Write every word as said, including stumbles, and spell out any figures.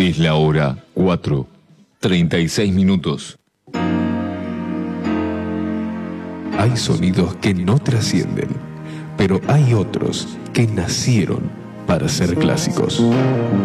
Es la hora cuatro, treinta y seis minutos. Hay sonidos que no trascienden, pero hay otros que nacieron para ser clásicos.